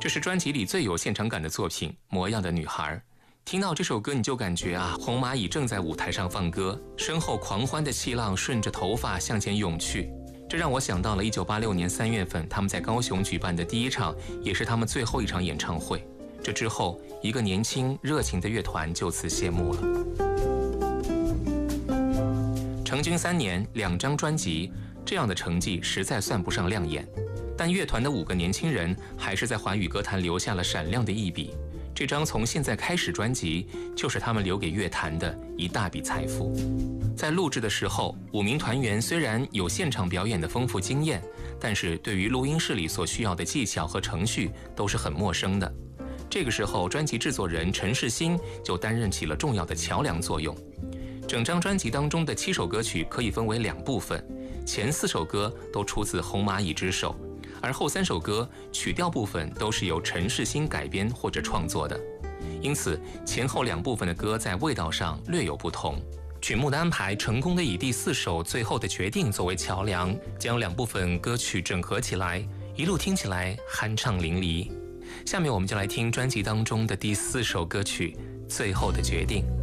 这是专辑里最有现场感的作品《模样的女孩》。听到这首歌，你就感觉红蚂蚁正在舞台上放歌，身后狂欢的气浪顺着头发向前涌去。这让我想到了1986年3月份他们在高雄举办的第一场，也是他们最后一场演唱会。这之后，一个年轻热情的乐团就此谢幕了。成军3年，2张专辑，这样的成绩实在算不上亮眼，但乐团的5个年轻人还是在华语歌坛留下了闪亮的一笔。这张从现在开始专辑就是他们留给乐坛的一大笔财富。在录制的时候，5名团员虽然有现场表演的丰富经验，但是对于录音室里所需要的技巧和程序都是很陌生的。这个时候，专辑制作人陈世新就担任起了重要的桥梁作用。整张专辑当中的7首歌曲可以分为2部分，前4首歌都出自红蚂蚁之手，而后3首歌曲调部分都是由陈世新改编或者创作的，因此前后2部分的歌在味道上略有不同。曲目的安排成功的以第4首《最后的决定》作为桥梁，将2部分歌曲整合起来，一路听起来酣畅淋漓。下面我们就来听专辑当中的第4首歌曲《最后的决定》。